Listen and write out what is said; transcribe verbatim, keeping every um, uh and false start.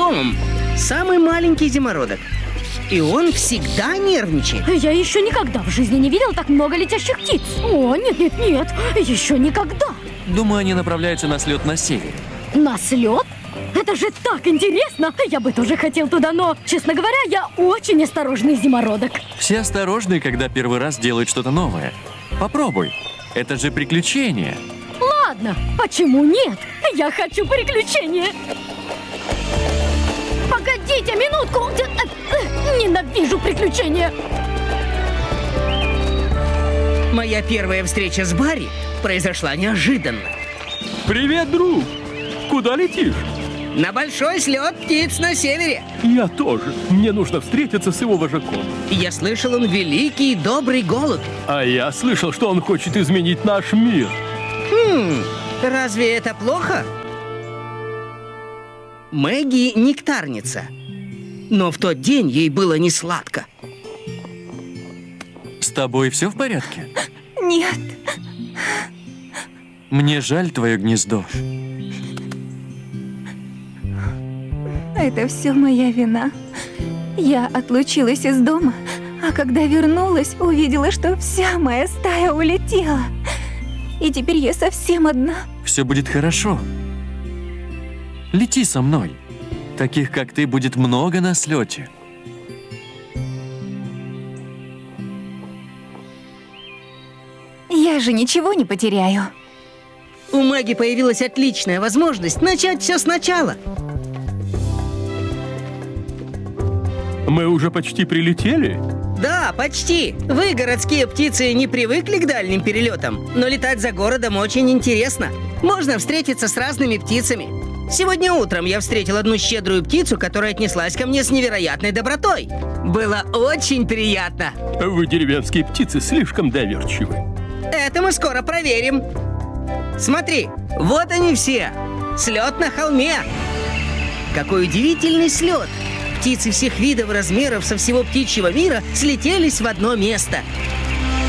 Том самый маленький зимородок. И он всегда нервничает. Я еще никогда в жизни не видел так много летящих птиц. О, нет, нет, нет, еще никогда. Думаю, они направляются на слет на север. На слет? Это же так интересно! Я бы тоже хотел туда, но, честно говоря, я очень осторожный зимородок. Все осторожны, когда первый раз делают что-то новое. Попробуй. Это же приключение. Ладно, почему нет? Я хочу приключения. Погодите минутку. Ненавижу приключения. Моя первая встреча с Барри произошла неожиданно. Привет, друг! Куда летишь? На большой слет птиц на севере. Я тоже. Мне нужно встретиться с его вожаком. Я слышал, он великий и добрый голубь. А я слышал, что он хочет изменить наш мир. Хм, разве это плохо? Мэгги нектарница. Но в тот день ей было не сладко. С тобой все в порядке? Нет. Мне жаль твое гнездо. Это все моя вина. Я отлучилась из дома, а когда вернулась, увидела, что вся моя стая улетела. И теперь я совсем одна. Все будет хорошо. Лети со мной. Таких, как ты, будет много на слете. Я же ничего не потеряю. У Мэгги появилась отличная возможность начать все сначала. Мы уже почти прилетели? Да, почти. Вы, городские птицы, не привыкли к дальним перелетам, но летать за городом очень интересно. Можно встретиться с разными птицами. Сегодня утром я встретил одну щедрую птицу, которая отнеслась ко мне с невероятной добротой. Было очень приятно. Вы, деревенские птицы, слишком доверчивы. Это мы скоро проверим. Смотри, вот они все. Слет на холме. Какой удивительный слет. Птицы всех видов и размеров со всего птичьего мира слетелись в одно место.